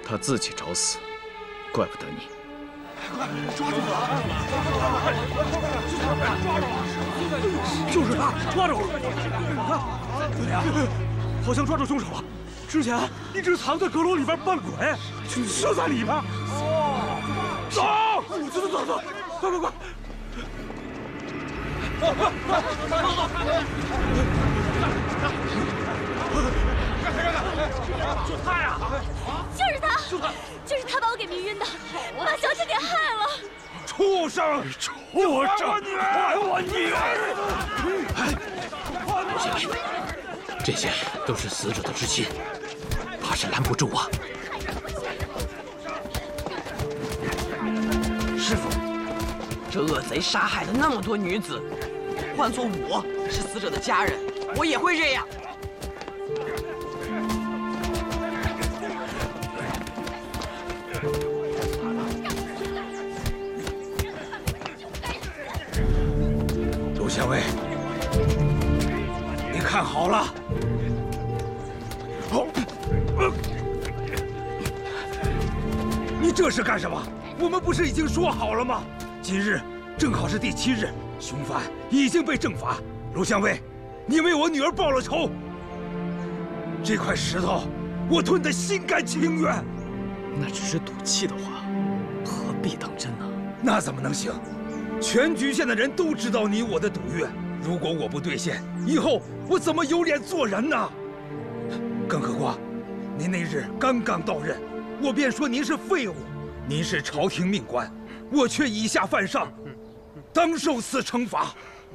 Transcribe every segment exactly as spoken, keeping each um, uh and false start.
他自己找死，怪不得你。 快抓住他！抓住了！就是他，抓住了！对呀，好像抓住凶手了。之前一直藏在阁楼里边扮鬼，就在里边。走，走走走走，快快快！快快快，走走走！干啥干啥？就他呀！ 就是他，就是他把我给迷晕的，把小姐给害了。 畜生！畜生！还我女儿！ 小姐，这些都是死者的至亲，怕是拦不住啊。 师傅，这恶贼杀害了那么多女子，换做我是死者的家人，我也会这样。 陆县尉，你看好了。哦，呃，你这是干什么？我们不是已经说好了吗？今日正好是第七日，凶犯已经被正法。陆县尉，你为我女儿报了仇。这块石头，我吞得心甘情愿。 那只是赌气的话，何必当真呢？ 那怎么能行？全局县的人都知道你我的赌约，如果我不兑现，以后我怎么有脸做人呢？更何况，您那日刚刚到任，我便说您是废物。您是朝廷命官，我却以下犯上，当受此惩罚。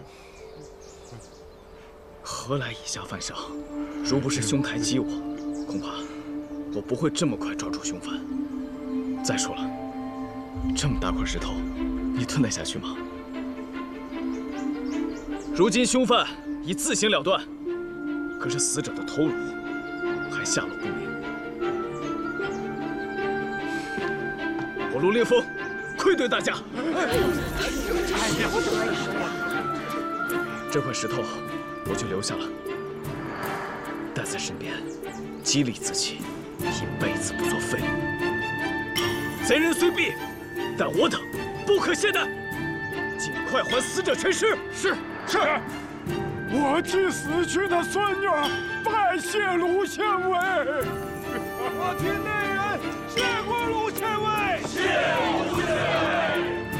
何来以下犯上？如不是兄台激我，恐怕我不会这么快抓住凶犯。再说了，这么大块石头，你吞得下去吗？如今凶犯已自行了断，可是死者的头颅还下落不明。我陆令风愧对大家。这块石头我就留下了，带在身边，激励自己一辈子不做废物。贼人虽毙，但我等不可懈怠，尽快还死者全尸。 是是，我替死去的孙女拜谢卢县尉。 我替内人谢过卢县尉。谢卢县尉。